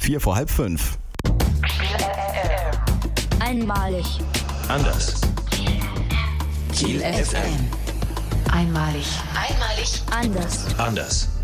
4 vor halb 5. Einmalig. Anders. Kiel FM. Einmalig. Anders. Anders.